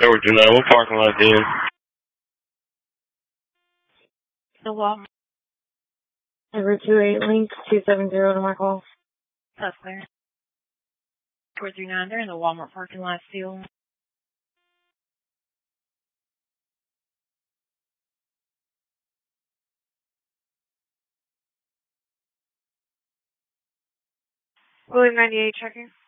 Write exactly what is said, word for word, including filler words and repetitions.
Over to nine. What parking lot then? The Walmart. Over two eight link two seven zero to my call. That's clear. four three nine, they're in the Walmart parking lot still. William ninety-eight checking.